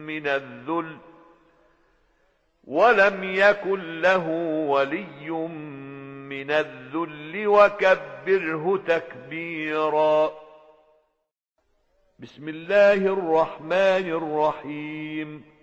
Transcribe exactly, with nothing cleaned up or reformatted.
من الذل ولم يكن له ولي من الذل وكبره تكبيرا. بسم الله الرحمن الرحيم